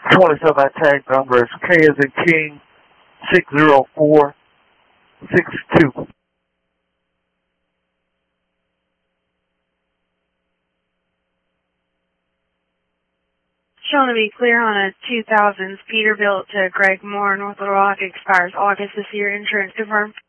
27 tag number is K as in King 60462. Showing to be clear on a 2000s Peterbilt to Greg Moore, North Little Rock, expires August this year. Insurance confirmed.